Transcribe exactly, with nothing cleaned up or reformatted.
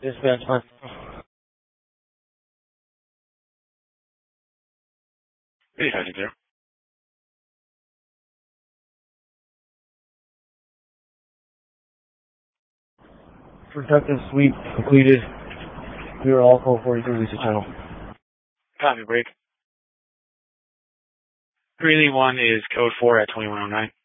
Dispatch one. Hey, how's it there? Protective sweep completed. We are all code forty-three, Lisa Channel. Copy, break. Greeley one is code four at twenty-one oh nine.